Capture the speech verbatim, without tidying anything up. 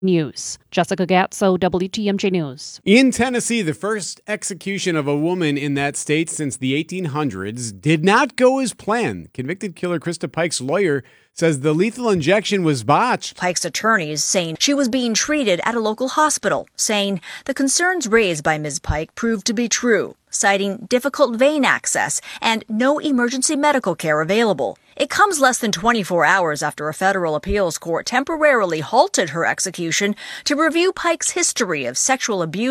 News. Jessica Gatso, W T M J News. In Tennessee, the first execution of a woman in that state since the eighteen hundreds did not go as planned. Convicted killer Krista Pike's lawyer says the lethal injection was botched. Pike's attorneys saying she was being treated at a local hospital, saying the concerns raised by Miz Pike proved to be true, citing difficult vein access and no emergency medical care available. It comes less than twenty-four hours after a federal appeals court temporarily halted her execution to review Pike's history of sexual abuse